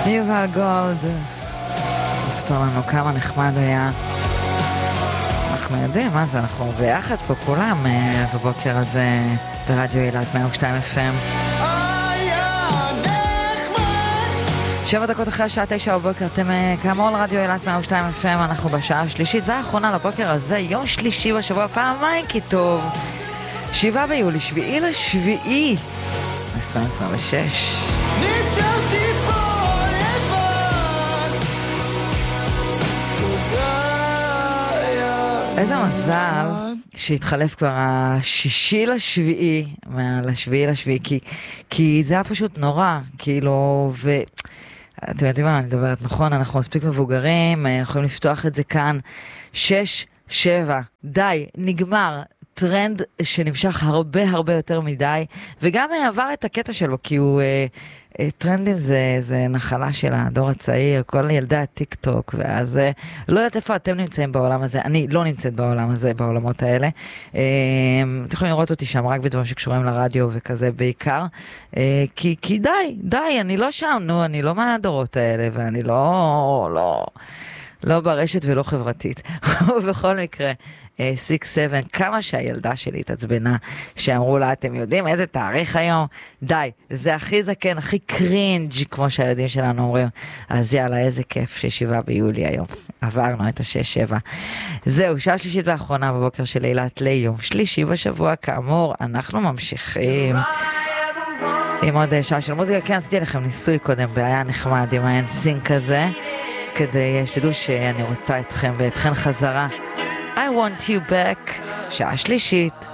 יובל גולד מספר לנו כמה נחמד היה. אנחנו יודעים מה זה, אנחנו ביחד פה כולם בבוקר הזה ברדיו אילת 102 FM. 7 דקות אחרי השעה 9 בבוקר, אתם כאמור על רדיו אילת 102 FM, אנחנו בשעה השלישית והאחרונה לבוקר הזה, יום שלישי בשבוע, פעמיים כי טוב. 7 ביולי, 7 לשביעי 2026. איזה מזל שהתחלף כבר השישי לשביעי מהשביעי לשביעי, כי זה היה פשוט נורא, כאילו, אתם יודעים מה אני מדברת, נכון? אנחנו מספיק מבוגרים, יכולים לפתוח את זה כאן. 6, 7, די, נגמר. טרנד שנמשך הרבה יותר מדי, וגם עבר את הקטע שלו, כי הוא, טרנדים זה נחלה של הדור הצעיר, כל ילדי הטיק טוק, ואז לא יודעת איפה אתם נמצאים בעולם הזה, אני לא נמצאת בעולם הזה, בעולמות האלה. אתם יכולים לראות אותי שם רק בדברים שקשורים לרדיו וכזה בעיקר, כי די, אני לא שם, נו, אני לא מהדורות האלה, ואני לא ברשת ולא חברתית. ובכל מקרה, 6-7, כמה שהילדה שלי התעצבנה, שאמרו לה, אתם יודעים איזה תאריך היום? די, זה הכי זקן, הכי קרינג' כמו שהילדים שלנו אומרים. אז יאללה, איזה כיף ש7 ביולי היום. עברנו את ה6-7. זהו, שעה שלישית ואחרונה בבוקר של אילת ליום שלישי בשבוע, כאמור, אנחנו ממשיכים עם עוד שעה של מוזיקה. כן, עשיתי לכם ניסוי קודם, בעיה נחמד עם האנסינק הזה, כדי שתדעו שאני רוצה אתכם ואתכן חזרה. I want you back, שעה שלישית.